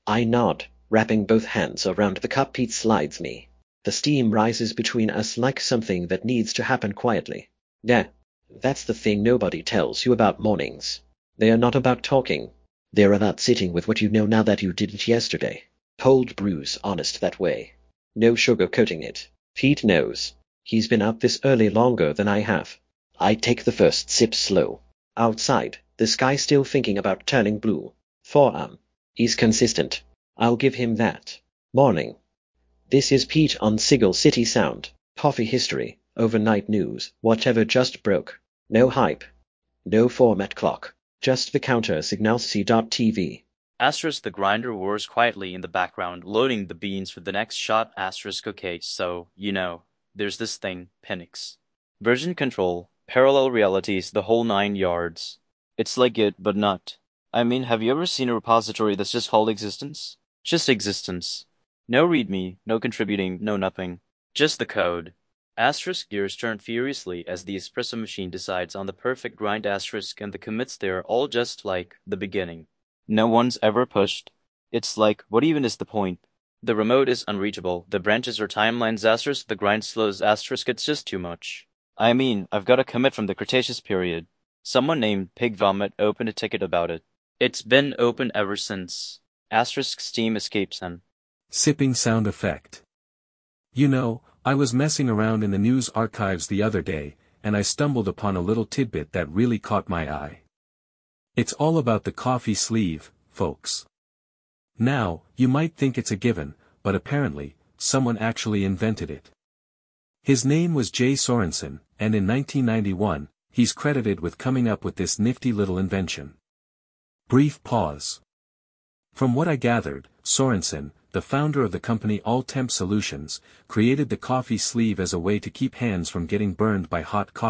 I nod, wrapping both hands around the cup Pete slides me. The steam rises between us like something that needs to happen quietly. Yeah, that's the thing nobody tells you about mornings. They are not about talking. They're about sitting with what you know now that you didn't yesterday. Cold brew's honest that way. No sugarcoating it. Pete knows. He's been up this early longer than I have. I take the first sip slow. Outside, the sky's still thinking about turning blue. Forearm. He's consistent. I'll give him that. Morning. This is Pete on Sigil City Sound. Coffee history, overnight news, whatever just broke. No hype. No format clock. Just the counter signals C.TV. Asterisk the grinder whirs quietly in the background, loading the beans for the next shot. Asterisk okay, so, there's this thing, Penix. Version control, parallel realities, the whole 9 yards. It's like it, but not. I mean, have you ever seen a repository that's just called existence? Just existence. No readme, no contributing, no nothing. Just the code. Asterisk gears turn furiously as the espresso machine decides on the perfect grind asterisk, and the commits there all just like the beginning. No one's ever pushed. It's like, what even is the point? The remote is unreachable, the branches are timelines asterisk, the grind slows asterisk, it's just too much. I mean, I've got a commit from the Cretaceous period. Someone named Pig Vomit opened a ticket about it. It's been open ever since. Asterisk steam escapes him. Sipping sound effect. You know, I was messing around in the news archives the other day, and I stumbled upon a little tidbit that really caught my eye. It's all about the coffee sleeve, folks. Now, you might think it's a given, but apparently, someone actually invented it. His name was Jay Sorensen, and in 1991, he's credited with coming up with this nifty little invention. Brief pause. From what I gathered, Sorensen, the founder of the company All Temp Solutions, created the coffee sleeve as a way to keep hands from getting burned by hot coffee.